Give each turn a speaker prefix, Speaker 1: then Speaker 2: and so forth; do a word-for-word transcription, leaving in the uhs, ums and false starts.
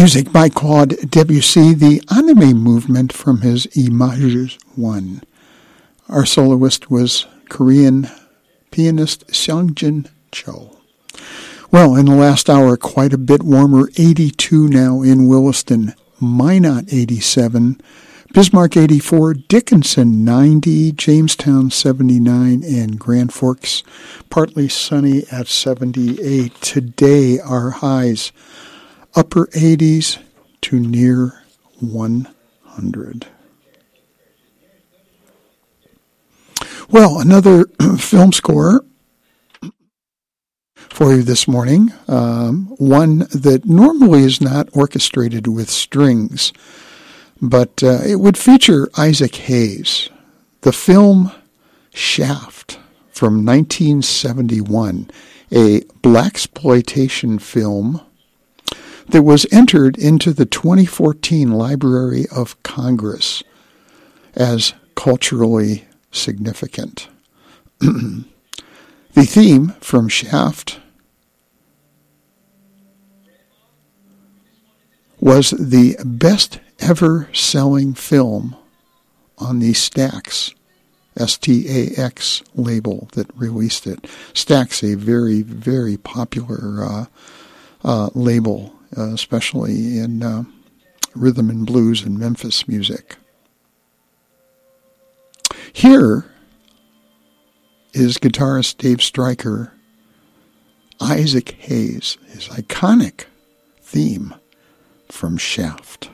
Speaker 1: Music by Claude Debussy, the anime movement from his Images one. Our soloist was Korean pianist Seongjin Cho. Well, in the last hour, quite a bit warmer, eighty-two now in Williston, Minot eighty-seven, Bismarck eighty-four, Dickinson ninety, Jamestown seventy-nine, and Grand Forks partly sunny at seventy-eight. Today, our highs upper eighties to near one hundred. Well, another film score for you this morning, um, one that normally is not orchestrated with strings, but uh, it would feature Isaac Hayes. The film Shaft from nineteen seventy-one, a blaxploitation film that was entered into the twenty fourteen Library of Congress as culturally significant. The theme from Shaft was the best ever selling film on the Stax, S T A X label that released it. Stax, a very, very popular uh, uh, label, uh, especially in uh, rhythm and blues and Memphis music. Here is guitarist Dave Stryker, Isaac Hayes, his iconic theme from Shaft.